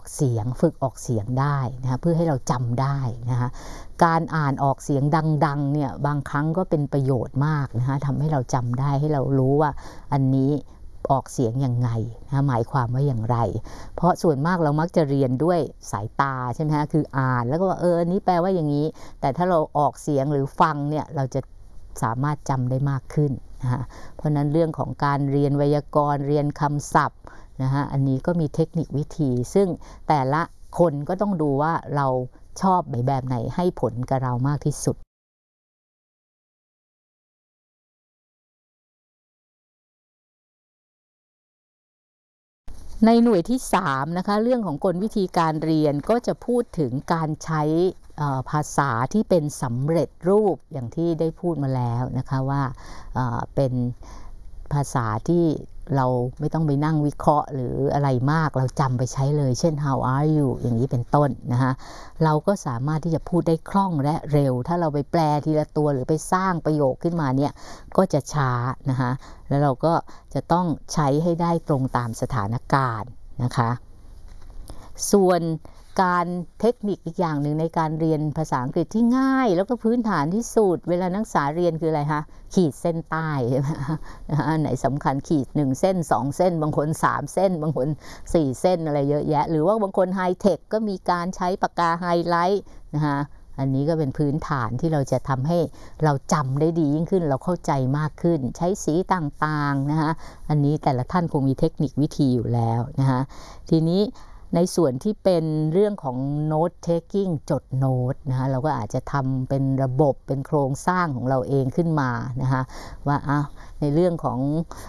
เสียงฝึกออกเสียงได้นะคะเพื่อให้เราจำได้นะคะการอ่านออกเสียงดังๆเนี่ยบางครั้งก็เป็นประโยชน์มากนะคะทำให้เราจำได้ให้เรารู้ว่าอันนี้ออกเสียงยังไงนะหมายความว่าอย่างไรเพราะส่วนมากเรามักจะเรียนด้วยสายตาใช่ไหมคะคืออ่านแล้วก็ว่าอันนี้แปลว่าอย่างนี้แต่ถ้าเราออกเสียงหรือฟังเนี่ยเราจะสามารถจำได้มากขึ้นนะคะเพราะนั้นเรื่องของการเรียนไวยากรณ์เรียนคำศัพท์นะคะอันนี้ก็มีเทคนิควิธีซึ่งแต่ละคนก็ต้องดูว่าเราชอบแบบไหนให้ผลกับเรามากที่สุดในหน่วยที่3นะคะเรื่องของกลวิธีการเรียนก็จะพูดถึงการใช้ภาษาที่เป็นสำเร็จรูปอย่างที่ได้พูดมาแล้วนะคะว่าเป็นภาษาที่เราไม่ต้องไปนั่งวิเคราะห์หรืออะไรมากเราจำไปใช้เลยเช่น how are you อย่างนี้เป็นต้นนะคะเราก็สามารถที่จะพูดได้คล่องและเร็วถ้าเราไปแปลทีละตัวหรือไปสร้างประโยคขึ้นมาเนี่ยก็จะช้านะคะแล้วเราก็จะต้องใช้ให้ได้ตรงตามสถานการณ์นะคะส่วนการเทคนิคอีกอย่างหนึ่งในการเรียนภาษาอังกฤษที่ง่ายแล้วก็พื้นฐานที่สุดเวลานักศึกษาเรียนคืออะไรคะขีดเส้นใต้ใช่ไหมอันไหนสำคัญขีด1เส้น2เส้นบางคน3เส้นบางคน4เส้นอะไรเยอะแยะหรือว่าบางคนไฮเทคก็มีการใช้ปากกาไฮไลท์นะคะอันนี้ก็เป็นพื้นฐานที่เราจะทำให้เราจำได้ดียิ่งขึ้นเราเข้าใจมากขึ้นใช้สีต่างๆนะคะอันนี้แต่ละท่านคงมีเทคนิควิธีอยู่แล้วนะคะทีนี้ในส่วนที่เป็นเรื่องของ note taking จดโน้ตนะคะเราก็อาจจะทำเป็นระบบเป็นโครงสร้างของเราเองขึ้นมานะคะว่าในเรื่องของ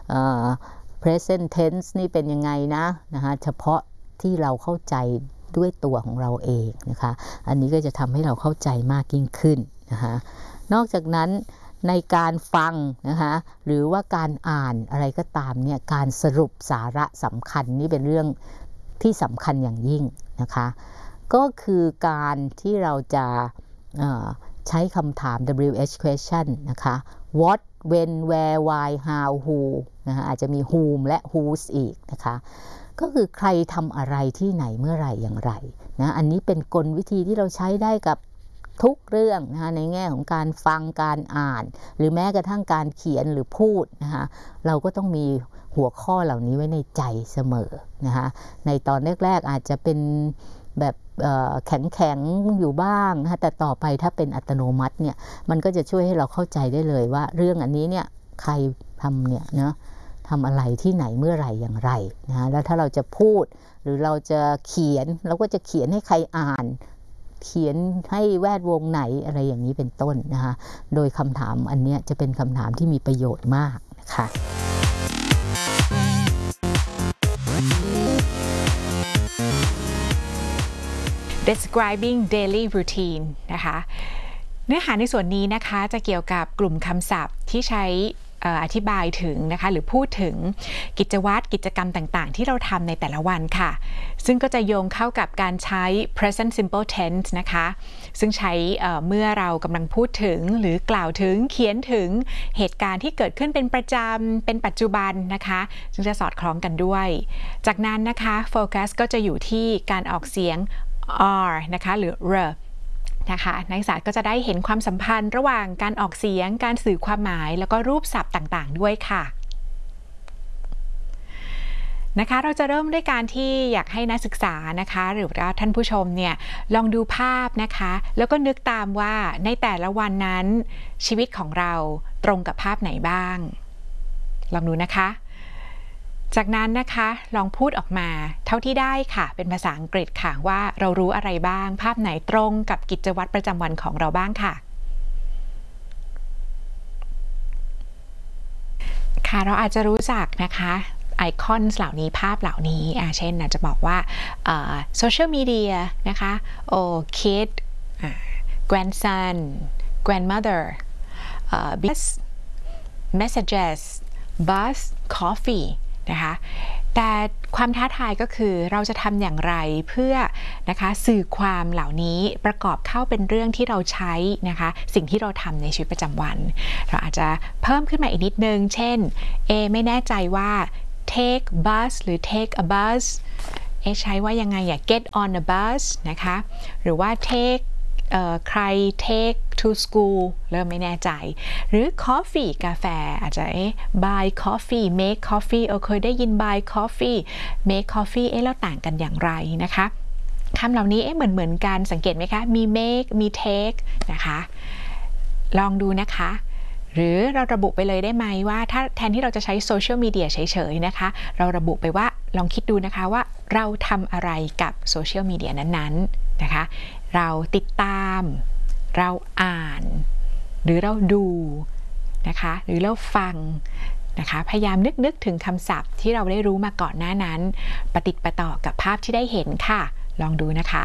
present tense นี่เป็นยังไงนะคะเฉพาะที่เราเข้าใจด้วยตัวของเราเองนะคะอันนี้ก็จะทำให้เราเข้าใจมากยิ่งขึ้นนะคะนอกจากนั้นในการฟังนะคะหรือว่าการอ่านอะไรก็ตามเนี่ยการสรุปสาระสำคัญนี่เป็นเรื่องที่สำคัญอย่างยิ่งนะคะก็คือการที่เราจะใช้คำถาม WH question นะคะ what when where why how who นะคะอาจจะมี whom และ whose อีกนะคะก็คือใครทำอะไรที่ไหนเมื่อไหร่อย่างไรนะอันนี้เป็นกลวิธีที่เราใช้ได้กับทุกเรื่องนะคะในแง่ของการฟังการอ่านหรือแม้กระทั่งการเขียนหรือพูดนะคะเราก็ต้องมีหัวข้อเหล่านี้ไว้ในใจเสมอนะคะในตอนแรกๆอาจจะเป็นแบบแข็งๆอยู่บ้างนะคะแต่ต่อไปถ้าเป็นอัตโนมัติเนี่ยมันก็จะช่วยให้เราเข้าใจได้เลยว่าเรื่องอันนี้เนี่ยใครทำเนี่ยเนาะทำอะไรที่ไหนเมื่อไหร่อย่างไรนะแล้วถ้าเราจะพูดหรือเราจะเขียนเราก็จะเขียนให้ใครอ่านเขียนให้แวดวงไหนอะไรอย่างนี้เป็นต้นนะคะโดยคำถามอันนี้จะเป็นคำถามที่มีประโยชน์มากนะคะ Describing daily routine นะคะเนื้อหาในส่วนนี้นะคะจะเกี่ยวกับกลุ่มคำศัพท์ที่ใช้อธิบายถึงนะคะหรือพูดถึงกิจวัตรกิจกรรมต่างๆที่เราทำในแต่ละวันค่ะซึ่งก็จะโยงเข้ากับการใช้ present simple tense นะคะซึ่งใช้เมื่อเรากำลังพูดถึงหรือกล่าวถึงเขียนถึงเหตุการณ์ที่เกิดขึ้นเป็นประจำเป็นปัจจุบันนะคะซึ่งจะสอดคล้องกันด้วยจากนั้นนะคะโฟกัสก็จะอยู่ที่การออกเสียง r นะคะหรือ rนะคะนักศึกษาก็จะได้เห็นความสัมพันธ์ระหว่างการออกเสียงการสื่อความหมายแล้วก็รูปศัพท์ต่างๆด้วยค่ะนะคะเราจะเริ่มด้วยการที่อยากให้นักศึกษานะคะหรือว่าท่านผู้ชมเนี่ยลองดูภาพนะคะแล้วก็นึกตามว่าในแต่ละวันนั้นชีวิตของเราตรงกับภาพไหนบ้างลองดูนะคะจากนั้นนะคะลองพูดออกมาเท่าที่ได้ค่ะเป็นภาษาอังกฤษค่ะว่าเรารู้อะไรบ้างภาพไหนตรงกับกิจวัตรประจำวันของเราบ้างค่ะค่ะเราอาจจะรู้จักนะคะไอคอนเหล่านี้ภาพเหล่านี้เช่นอาจจะบอกว่าโซเชียลมีเดียนะคะkid grandson grandmother bus messages bus coffeeนะคะแต่ความท้าทายก็คือเราจะทำอย่างไรเพื่อนะคะสื่อความเหล่านี้ประกอบเข้าเป็นเรื่องที่เราใช้นะคะสิ่งที่เราทำในชีวิตประจำวันเราอาจจะเพิ่มขึ้นมาอีกนิดนึงเช่นไม่แน่ใจว่า take bus หรือ take a bus ใช้ว่ายังไงget on a bus นะคะหรือว่า take ใคร take to school เริ่มไม่แน่ใจหรือ coffee กาแฟอาจจะbuy coffee make coffee เคยได้ยิน buy coffee make coffee แล้วต่างกันอย่างไรนะคะคำเหล่านี้เหมือนกันสังเกตไหมคะมี make มี take นะคะลองดูนะคะหรือเราระบุไปเลยได้ไหมว่าถ้าแทนที่เราจะใช้โซเชียลมีเดียเฉยๆนะคะเราระบุไปว่าลองคิดดูนะคะว่าเราทำอะไรกับโซเชียลมีเดียนั้นๆนะคะเราติดตามเราอ่านหรือเราดูนะคะหรือเราฟังนะคะพยายามนึกถึงคำศัพท์ที่เราได้รู้มาก่อนหน้านั้นประติดประต่อกับภาพที่ได้เห็นค่ะลองดูนะคะ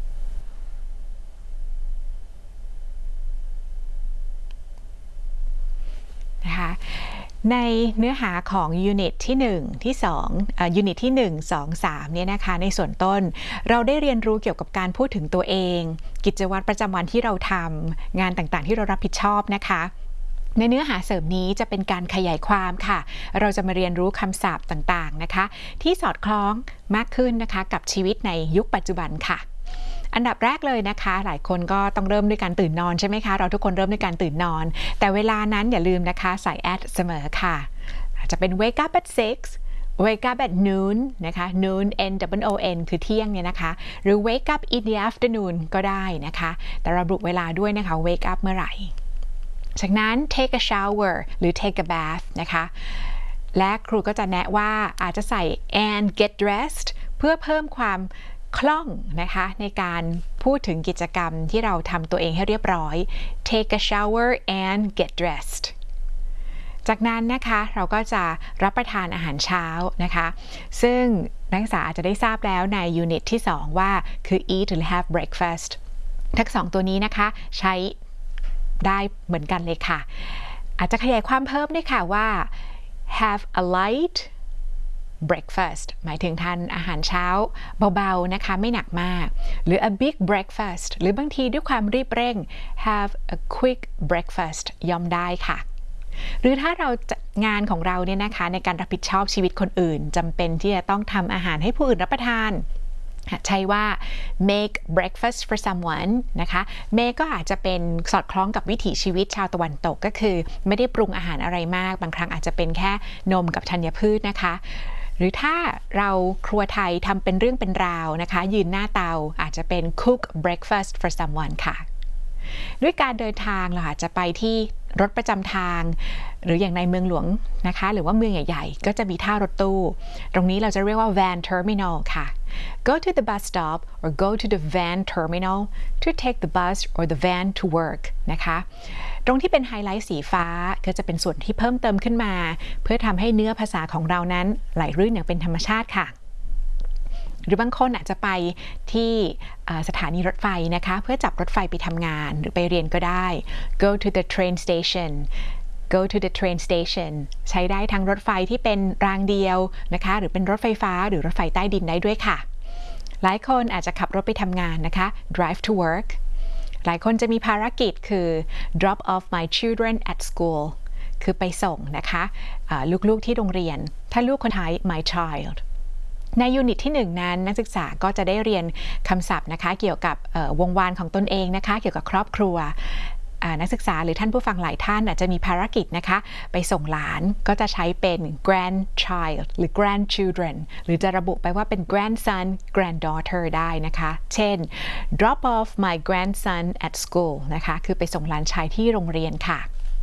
ในเนื้อหาของยูนิตที่1ที่2ยูนิตที่1 2 3เนี่ยนะคะในส่วนต้นเราได้เรียนรู้เกี่ยวกับการพูดถึงตัวเองกิจวัตรประจำวันที่เราทำงานต่างๆที่เรารับผิดชอบนะคะในเนื้อหาเสริมนี้จะเป็นการขยายความค่ะเราจะมาเรียนรู้คำศัพท์ต่างๆนะคะที่สอดคล้องมากขึ้นนะคะกับชีวิตในยุคปัจจุบันค่ะอันดับแรกเลยนะคะหลายคนก็ต้องเริ่มด้วยการตื่นนอนใช่ไหมคะเราทุกคนเริ่มด้วยการตื่นนอนแต่เวลานั้นอย่าลืมนะคะใส่ at เสมอค่ะอาจจะเป็น wake up at 6 wake up at noon นะคะ noon nคือเที่ยงเนี่ยนะคะหรือ wake up in the afternoon ก็ได้นะคะแต่ระบุเวลาด้วยนะคะ wake up เมื่อไหร่จากนั้น take a shower หรือ take a bath นะคะและครูก็จะแนะว่าอาจจะใส่ and get dressed เพื่อเพิ่มความคล่องนะคะในการพูดถึงกิจกรรมที่เราทำตัวเองให้เรียบร้อย take a shower and get dressed จากนั้นนะคะเราก็จะรับประทานอาหารเช้านะคะซึ่งนักศึกษาอาจจะได้ทราบแล้วในยูนิตที่2ว่าคือ eat หรือ have breakfast ทั้ง2ตัวนี้นะคะใช้ได้เหมือนกันเลยค่ะอาจจะขยายความเพิ่มด้วยค่ะว่า have a light breakfast หมายถึงทานอาหารเช้าเบาๆนะคะไม่หนักมากหรือ a big breakfast หรือบางทีด้วยความรีบเร่ง have a quick breakfast ย่อมได้ค่ะหรือถ้าเรางานของเราเนี่ยนะคะในการรับผิดชอบชีวิตคนอื่นจำเป็นที่จะต้องทำอาหารให้ผู้อื่นรับประทานใช่ว่า make breakfast for someone นะคะ make ก็อาจจะเป็นสอดคล้องกับวิถีชีวิตชาวตะวันตกก็คือไม่ได้ปรุงอาหารอะไรมากบางครั้งอาจจะเป็นแค่นมกับธัญพืชนะคะหรือถ้าเราครัวไทยทำเป็นเรื่องเป็นราวนะคะยืนหน้าเตาอาจจะเป็น cook breakfast for someone ค่ะด้วยการเดินทางเราอาจจะไปที่รถประจำทางหรืออย่างในเมืองหลวงนะคะหรือว่าเมืองใหญ่ๆก็จะมีท่ารถตู้ตรงนี้เราจะเรียกว่า van terminal ค่ะ go to the bus stop or go to the van terminal to take the bus or the van to work นะคะตรงที่เป็นไฮไลท์สีฟ้าก็จะเป็นส่วนที่เพิ่มเติมขึ้นมาเพื่อทำให้เนื้อภาษาของเรานั้นไหลลื่นอย่างเป็นธรรมชาติค่ะหรือบางคนอาจจะไปที่สถานีรถไฟนะคะเพื่อจับรถไฟไปทำงานหรือไปเรียนก็ได้ go to the train station go to the train station ใช้ได้ทั้งรถไฟที่เป็นรางเดียวนะคะหรือเป็นรถไฟฟ้าหรือรถไฟใต้ดินได้ด้วยค่ะหลายคนอาจจะขับรถไปทำงานนะคะ drive to work หลายคนจะมีภารกิจคือ drop off my children at school คือไปส่งนะคะลูกๆที่โรงเรียนถ้าลูกคนไทย my childในยูนิตที่1นั้นนักศึกษาก็จะได้เรียนคำศัพท์นะคะเกี่ยวกับวงวานของตนเองนะคะเกี่ยวกับครอบครัวนักศึกษาหรือท่านผู้ฟังหลายท่านอาจจะมีภารกิจนะคะไปส่งหลานก็จะใช้เป็น grandchild หรือ grandchildren หรือจะระบุไปว่าเป็น grandson granddaughter ได้นะคะเช่น drop off my grandson at school นะคะคือไปส่งหลานชายที่โรงเรียนค่ะ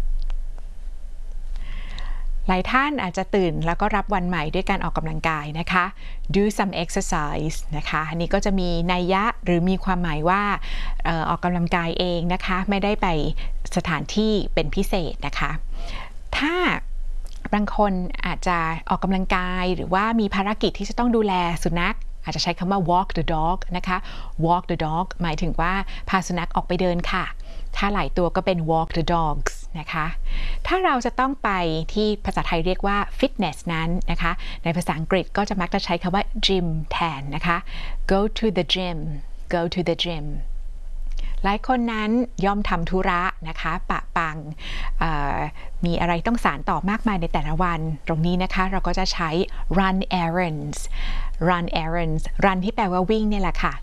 หลายท่านอาจจะตื่นแล้วก็รับวันใหม่ด้วยการออกกำลังกายนะคะ do some exercise นะคะอันนี้ก็จะมีนัยยะหรือมีความหมายว่าออกกำลังกายเองนะคะไม่ได้ไปสถานที่เป็นพิเศษนะคะถ้าบางคนอาจจะออกกำลังกายหรือว่ามีภารกิจที่จะต้องดูแลสุนัขอาจจะใช้คำว่า walk the dog นะคะ walk the dog หมายถึงว่าพาสุนัขออกไปเดินค่ะถ้าหลายตัวก็เป็น walk the dogs นะคะถ้าเราจะต้องไปที่ภาษาไทยเรียกว่า fitness นั้นนะคะในภาษาอังกฤษก็จะมักจะใช้คำว่า gym แทนนะคะ go to the gym go to the gym หลายคนนั้นย่อมทำธุระนะคะปะปังมีอะไรต้องสานต่อมากมายในแต่ละวันตรงนี้นะคะเราก็จะใช้ run errands run ที่แปลว่าวิ่งเนี่ยแหละค่ะ